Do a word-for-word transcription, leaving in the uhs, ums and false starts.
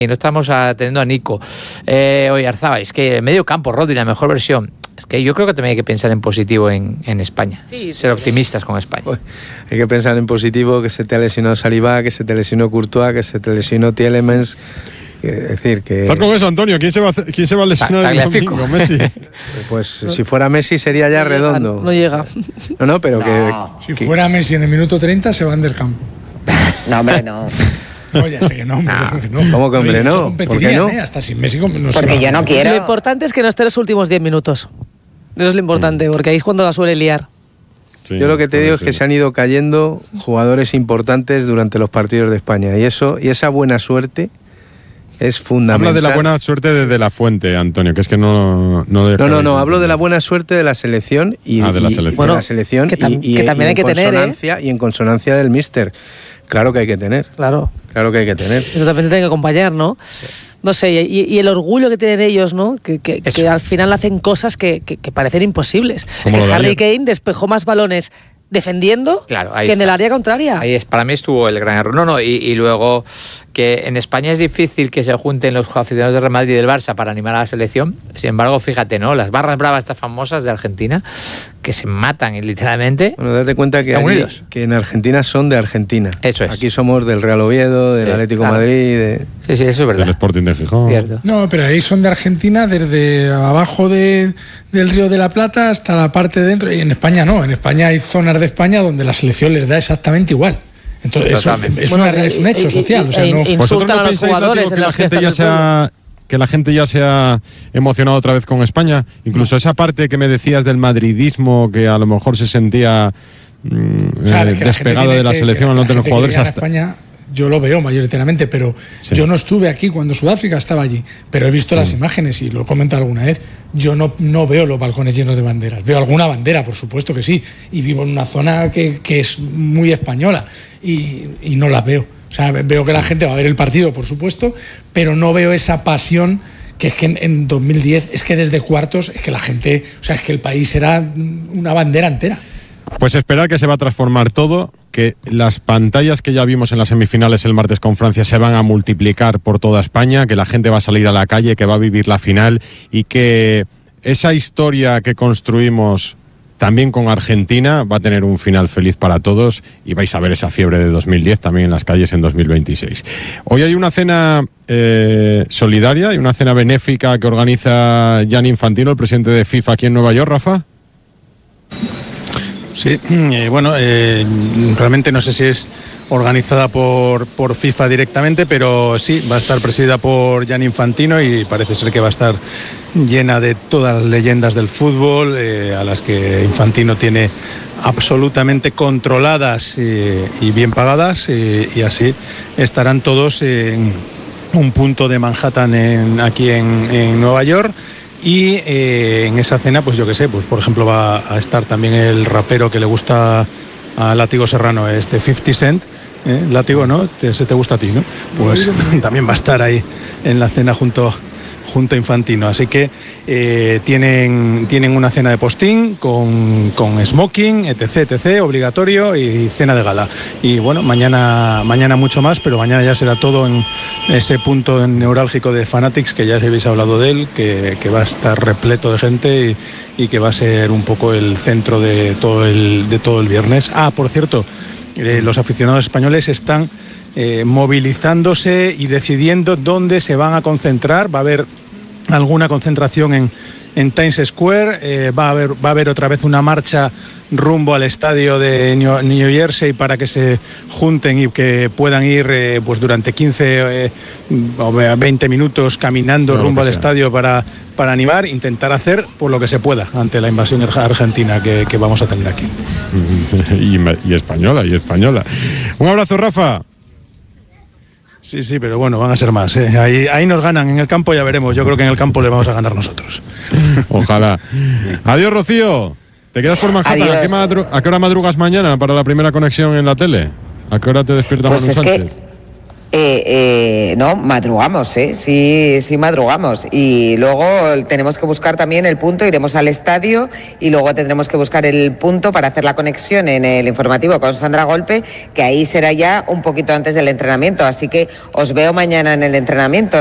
Y no estamos atendiendo a Nico. Eh, oye, Arzabal, es que el medio campo, Rodri, la mejor versión. Es que yo creo que también hay que pensar en positivo en, en España. Sí, ser sí, optimistas con España. Hay que pensar en positivo, que se te ha lesionado Saliba, que se te lesionó Courtois, que se te lesionó Tielemans. Es decir, que... Estás con eso, Antonio. ¿Quién se va a, quién se va a lesionar el domingo? ¿Messi? Pues si fuera Messi sería ya no redondo. Llega, no llega. No, no, pero no. que... Si que... fuera Messi en el minuto treinta se van del campo. No, hombre, no. No, ya sé que no, hombre, no. Que no. ¿Cómo que hombre no? ¿Por qué no? ¿eh? Hasta sin Messi no porque yo no quiero. Lo importante es que no esté los últimos diez minutos. Eso es lo importante, porque ahí es cuando la suele liar. Sí, yo lo que te digo ser. es que se han ido cayendo jugadores importantes durante los partidos de España. Y eso y esa buena suerte es fundamental. Habla de la buena suerte desde la fuente, Antonio, que es que no... No, no, no, no, hablo de la buena suerte de la selección y, ah, de la y, selección. Bueno, de la selección que, tam, y, y, que también y hay que tener, ¿eh? Y en consonancia del míster. Claro que hay que tener. Claro. Claro que hay que tener. Eso también tiene que acompañar, ¿no? Sí. No sé, y, y el orgullo que tienen ellos, ¿no? Que, que, que al final hacen cosas que, que, que parecen imposibles. Es que Harry Kane despejó más balones defendiendo claro, que está. en el área contraria. Ahí es, para mí estuvo el gran error. No, no, y, y luego que en España es difícil que se junten los aficionados del Real Madrid y del Barça para animar a la selección. Sin embargo, fíjate, ¿no? Las barras bravas estas famosas de Argentina que se matan literalmente. Bueno, date cuenta que, allí, que en Argentina son de Argentina. Eso es. Aquí somos del Real Oviedo, del sí, Atlético claro. Madrid. De... Sí, sí, eso es verdad. Del Sporting de Gijón. Cierto. No, pero ahí son de Argentina desde abajo de, del Río de la Plata hasta la parte de dentro. Y en España no. En España hay zonas de España donde la selección les da exactamente igual. Entonces, eso, es, bueno, una, es un hecho y, social. Y, o sea, no... ¿Vosotros no pensáis, Látigo, que la gente ya se ha, que la gente ya se ha emocionado otra vez con España? Incluso no. Esa parte que me decías del madridismo, que a lo mejor se sentía mmm, o sea, eh, despegado de la que, selección al no tener jugadores hasta... España, yo lo veo mayoritariamente, pero sí. Yo no estuve aquí cuando Sudáfrica estaba allí, pero he visto sí. Las imágenes y lo he comentado alguna vez. Yo no, no veo los balcones llenos de banderas. Veo alguna bandera, por supuesto que sí, y vivo en una zona que, que es muy española y, y no las veo. O sea, veo que la gente va a ver el partido, por supuesto, pero no veo esa pasión que es que en, en dos mil diez, es que desde cuartos, es que la gente, o sea, es que el país era una bandera entera. Pues esperar que se va a transformar todo, que las pantallas que ya vimos en las semifinales el martes con Francia se van a multiplicar por toda España, que la gente va a salir a la calle, que va a vivir la final y que esa historia que construimos también con Argentina va a tener un final feliz para todos y vais a ver esa fiebre de dos mil diez también en las calles en dos mil veintiséis. Hoy hay una cena eh, solidaria y una cena benéfica que organiza Gianni Infantino, el presidente de FIFA aquí en Nueva York, Rafa. Sí, eh, bueno, eh, realmente no sé si es organizada por, por FIFA directamente, pero sí, va a estar presidida por Gianni Infantino y parece ser que va a estar llena de todas las leyendas del fútbol, eh, a las que Infantino tiene absolutamente controladas y, y bien pagadas, y, y así estarán todos en un punto de Manhattan en, aquí en, en Nueva York. Y eh, en esa cena, pues yo qué sé, pues por ejemplo va a estar también el rapero que le gusta a Látigo Serrano, este cincuenta Cent, ¿eh? Látigo, ¿no? Te, se te gusta a ti, ¿no? Pues también va a estar ahí en la cena junto, junto a Infantino. Así que eh, tienen, tienen una cena de postín con, con smoking, etc, etc, obligatorio, y cena de gala. Y bueno, mañana, mañana mucho más, pero mañana ya será todo en ese punto neurálgico de Fanatics, que ya habéis hablado de él, que, que va a estar repleto de gente y, y que va a ser un poco el centro de todo el, de todo el viernes. Ah, por cierto, eh, los aficionados españoles están eh, movilizándose y decidiendo dónde se van a concentrar. Va a haber alguna concentración en, en Times Square, eh, va a haber, va a haber otra vez una marcha rumbo al estadio de New, New Jersey para que se junten y que puedan ir eh, pues durante quince eh, o veinte minutos caminando no, rumbo al estadio para, para animar, intentar hacer por lo que se pueda ante la invasión argentina que, que vamos a tener aquí. y, y española, y española. Un abrazo, Rafa. Sí, sí, pero bueno, van a ser más, ¿eh? Ahí, ahí nos ganan, en el campo ya veremos. Yo creo que en el campo le vamos a ganar nosotros. Ojalá. Adiós, Rocío. ¿Te quedas por Manhattan? ¿A qué, madru- ¿A qué hora madrugas mañana para la primera conexión en la tele? ¿A qué hora te despierta pues Manu es Sánchez? Que Eh, eh, no, madrugamos, ¿eh? Sí, sí madrugamos. Y luego tenemos que buscar también el punto, iremos al estadio y luego tendremos que buscar el punto para hacer la conexión en el informativo con Sandra Golpe, que ahí será ya un poquito antes del entrenamiento. Así que os veo mañana en el entrenamiento.